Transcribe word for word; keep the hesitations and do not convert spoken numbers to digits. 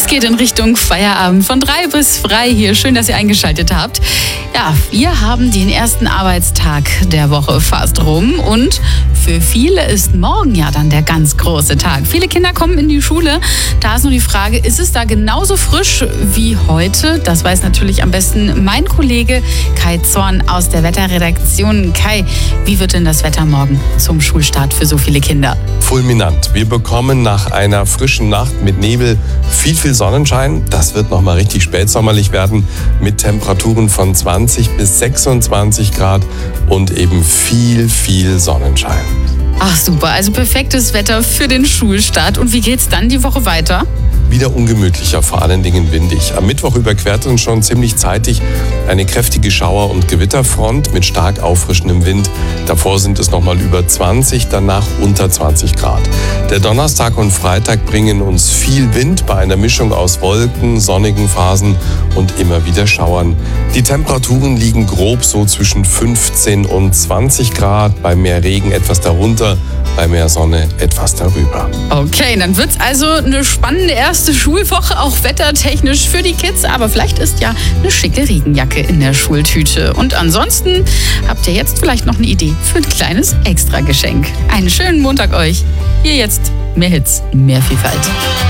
Es geht in Richtung Feierabend von drei bis frei hier. Schön, dass ihr eingeschaltet habt. Ja, wir haben den ersten Arbeitstag der Woche fast rum und für viele ist morgen ja dann der ganz große Tag. Viele Kinder kommen in die Schule. Da ist nur die Frage, ist es da genauso frisch wie heute? Das weiß natürlich am besten mein Kollege Kai Zorn aus der Wetterredaktion. Kai, wie wird denn das Wetter morgen zum Schulstart für so viele Kinder? Fulminant. Wir bekommen nach einer frischen Nacht mit Nebel viel, viel Sonnenschein. Das wird nochmal richtig spätsommerlich werden mit Temperaturen von zwanzig bis sechsundzwanzig Grad und eben viel, viel Sonnenschein. Ach super, also perfektes Wetter für den Schulstart. Und wie geht's dann die Woche weiter? Wieder ungemütlicher, vor allen Dingen windig. Am Mittwoch überquert uns schon ziemlich zeitig eine kräftige Schauer- und Gewitterfront mit stark auffrischendem Wind. Davor sind es nochmal über zwanzig, danach unter zwanzig Grad. Der Donnerstag und Freitag bringen uns viel Wind bei einer Mischung aus Wolken, sonnigen Phasen und immer wieder Schauern. Die Temperaturen liegen grob so zwischen fünfzehn und zwanzig Grad, bei mehr Regen etwas darunter, bei mehr Sonne etwas darüber. Okay, dann wird's also eine spannende erste Schulwoche, auch wettertechnisch für die Kids. Aber vielleicht ist ja eine schicke Regenjacke in der Schultüte. Und ansonsten habt ihr jetzt vielleicht noch eine Idee für ein kleines Extrageschenk. Einen schönen Montag euch. Hier jetzt mehr Hits, mehr Vielfalt.